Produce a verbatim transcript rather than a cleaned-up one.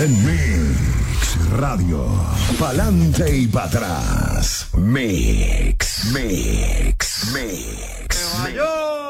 En Mix Radio. Pa'lante y para atrás. Mix, mix, mix. Nueva York.